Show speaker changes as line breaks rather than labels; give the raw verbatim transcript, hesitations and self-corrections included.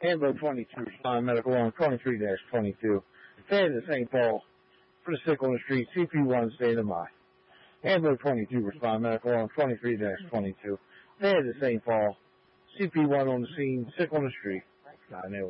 Ambo twenty-two, respond medical on twenty-three dash twenty-two. Fed at Saint Paul for the sick on the street, C P one, state of mind. Ambo twenty-two, respond medical on twenty-three dash twenty-two. Fed at Saint Paul, C P one on the scene, sick on the street. I know.